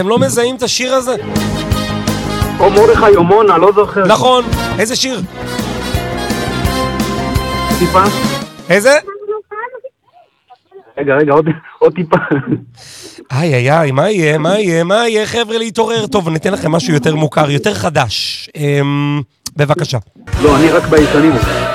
אתם לא מזהים את השיר הזה? או מורדכי או מונה, לא זוכר. נכון, איזה שיר? טיפה? איזה? רגע, עוד טיפה. איי, מה יהיה, חבר'ה, להתעורר. טוב, ניתן לכם משהו יותר מוכר, יותר חדש. בבקשה. לא, אני רק בישנים.